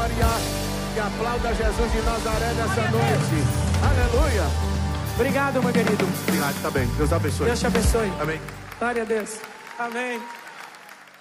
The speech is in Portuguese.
glória. E aplauda Jesus de Nazaré nessa noite. Aleluia. Obrigado, meu querido. Obrigado, tá bem. Deus abençoe. Deus te abençoe. Amém. Glória a Deus. Amém.